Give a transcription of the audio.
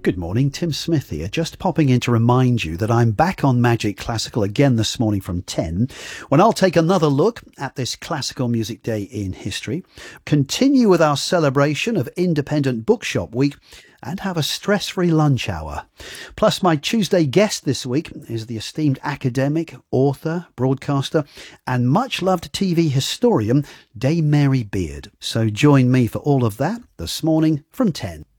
Good morning, Tim Smith here. Just popping in to remind you that I'm back on Magic Classical again this morning from 10, when I'll take another look at this Classical Music Day in history, continue with our celebration of Independent Bookshop Week, and have a stress-free lunch hour. Plus, my Tuesday guest this week is the esteemed academic, author, broadcaster, and much-loved TV historian, Dame Mary Beard. So join me for all of that this morning from 10.